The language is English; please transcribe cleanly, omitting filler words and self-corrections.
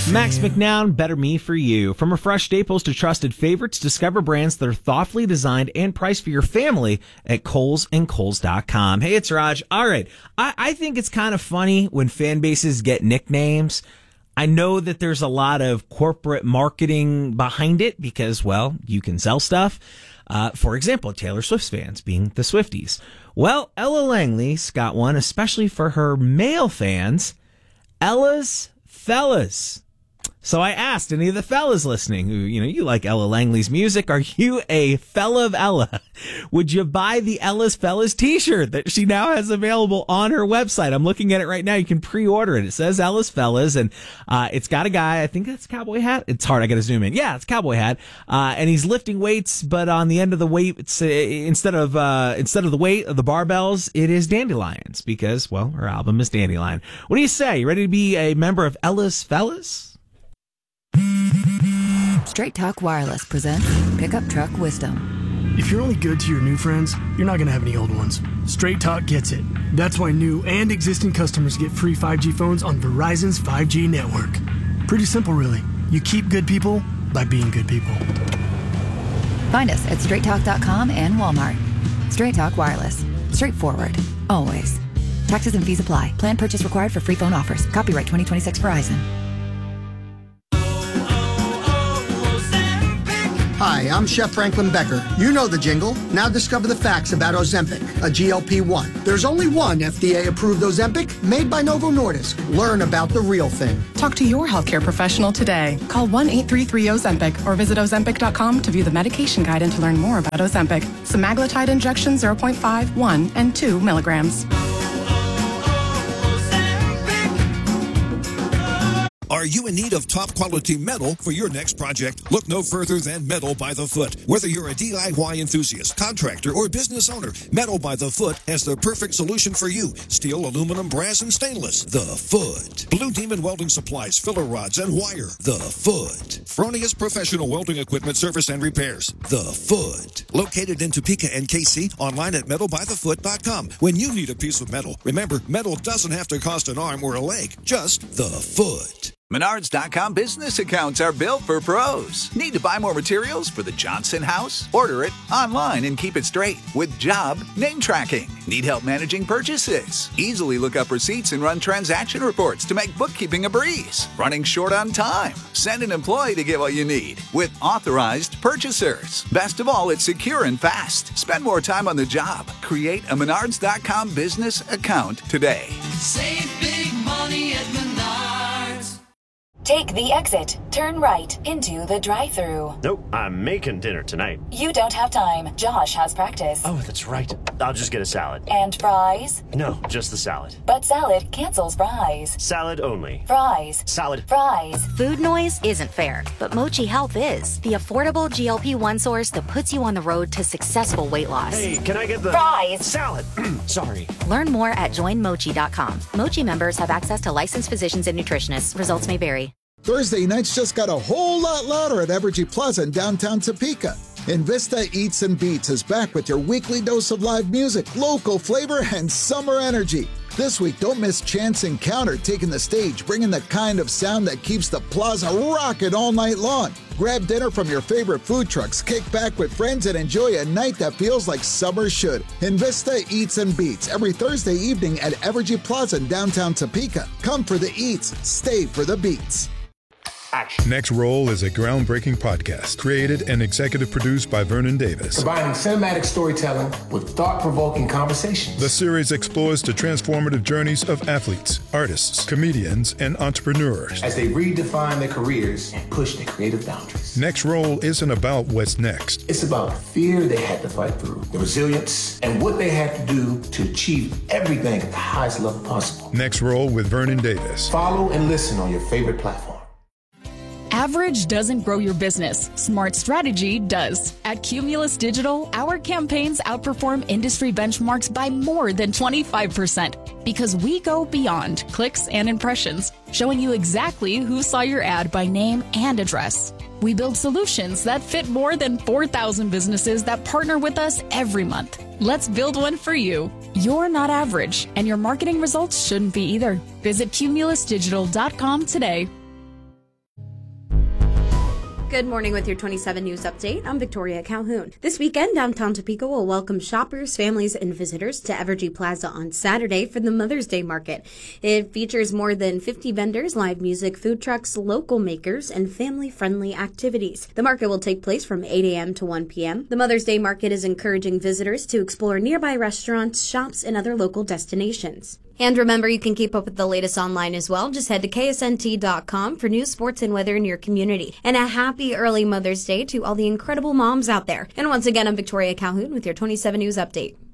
Max McNown, Better Me for You. From fresh staples to trusted favorites, discover brands that are thoughtfully designed and priced for your family at KohlsandKohls.com. Hey, it's Raj. All right. I think it's kind of funny when fan bases get nicknames. I know that there's a lot of corporate marketing behind it because, well, you can sell stuff. For example, Taylor Swift's fans being the Swifties. Well, Ella Langley's got one, especially for her male fans, Ella's Fellas. So I asked any of the fellas listening who, you like Ella Langley's music. Are you a fella of Ella? Would you buy the Ella's Fellas t-shirt that she now has available on her website? I'm looking at it right now. You can pre-order it. It says Ella's Fellas, and it's got a guy. I think that's a cowboy hat. It's hard. I got to zoom in. Yeah, it's a cowboy hat. And he's lifting weights, but on the end of the weight, it's, instead of the weight of the barbells, it is dandelions because, well, her album is Dandelion. What do you say? You ready to be a member of Ella's Fellas? Straight Talk Wireless presents Pickup Truck Wisdom. If you're only good to your new friends, you're not going to have any old ones. Straight Talk gets it. That's why new and existing customers get free 5G phones on Verizon's 5G network. Pretty simple, really. You keep good people by being good people. Find us at straighttalk.com and Walmart. Straight Talk Wireless. Straightforward. Always. Taxes and fees apply. Plan purchase required for free phone offers. Copyright 2026 Verizon. Hi, I'm Chef Franklin Becker. You know the jingle. Now discover the facts about Ozempic, a GLP-1. There's only one FDA-approved Ozempic made by Novo Nordisk. Learn about the real thing. Talk to your healthcare professional today. Call 1-833-OZEMPIC or visit Ozempic.com to view the medication guide and to learn more about Ozempic. Semaglutide injection 0.5, 1, and 2 milligrams. Are you in need of top quality metal for your next project? Look no further than Metal by the Foot. Whether you're a DIY enthusiast, contractor, or business owner, Metal by the Foot has the perfect solution for you. Steel, aluminum, brass, and stainless. The Foot. Blue Demon Welding Supplies, filler rods, and wire. The Foot. Fronius Professional Welding Equipment Service and Repairs. The Foot. Located in Topeka and KC, online at metalbythefoot.com. When you need a piece of metal, remember, metal doesn't have to cost an arm or a leg, just the Foot. Menards.com business accounts are built for pros. Need to buy more materials for the Johnson house? Order it online and keep it straight with job name tracking. Need help managing purchases? Easily look up receipts and run transaction reports to make bookkeeping a breeze. Running short on time? Send an employee to get what you need with authorized purchasers. Best of all, it's secure and fast. Spend more time on the job. Create a Menards.com business account today. Save big money at Menards. Take the exit. Turn right into the drive-thru. Nope, I'm making dinner tonight. You don't have time. Josh has practice. Oh, that's right. I'll just get a salad. And fries? No, just the salad. But salad cancels fries. Salad only. Fries. Salad. Fries. Food noise isn't fair, but Mochi Health is. The affordable GLP-1 source that puts you on the road to successful weight loss. Hey, can I get the... Fries. Salad. Sorry. Learn more at joinmochi.com. Mochi members have access to licensed physicians and nutritionists. Results may vary. Thursday nights just got a whole lot louder at Evergy Plaza in downtown Topeka. Invista Eats and Beats is back with your weekly dose of live music, local flavor, and summer energy. This week, don't miss Chance Encounter taking the stage, bringing the kind of sound that keeps the plaza rocking all night long. Grab dinner from your favorite food trucks, kick back with friends, and enjoy a night that feels like summer should. Invista Eats and Beats every Thursday evening at Evergy Plaza in downtown Topeka. Come for the eats, stay for the beats. Action. Next Roll is a groundbreaking podcast created and executive produced by Vernon Davis. Combining cinematic storytelling with thought-provoking conversations. The series explores the transformative journeys of athletes, artists, comedians, and entrepreneurs as they redefine their careers and push their creative boundaries. Next Roll isn't about what's next. It's about the fear they had to fight through, the resilience, and what they had to do to achieve everything at the highest level possible. Next Roll with Vernon Davis. Follow and listen on your favorite platform. Average doesn't grow your business. Smart strategy does. At Cumulus Digital, our campaigns outperform industry benchmarks by more than 25% because we go beyond clicks and impressions, showing you exactly who saw your ad by name and address. We build solutions that fit more than 4,000 businesses that partner with us every month. Let's build one for you. You're not average, and your marketing results shouldn't be either. Visit cumulusdigital.com today. Good morning with your 27 News Update. I'm Victoria Calhoun. This weekend, downtown Topeka will welcome shoppers, families, and visitors to Evergy Plaza on Saturday for the Mother's Day Market. It features more than 50 vendors, live music, food trucks, local makers, and family-friendly activities. The market will take place from 8 a.m. to 1 p.m. The Mother's Day Market is encouraging visitors to explore nearby restaurants, shops, and other local destinations. And remember, you can keep up with the latest online as well. Just head to ksnt.com for news, sports, and weather in your community. And a happy early Mother's Day to all the incredible moms out there. And once again, I'm Victoria Calhoun with your 27 News Update.